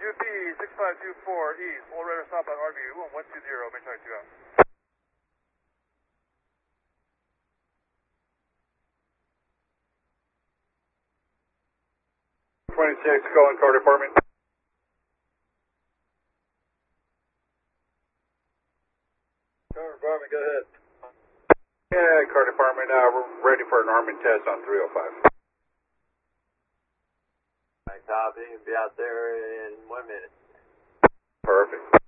2P 6524 East, full radar stop at RV 1120, maintain 2 out. 26, going car department. Car department, go ahead. Yeah, car department, we're ready for an arming test on 305. Copy, be out there in 1 minute. Perfect.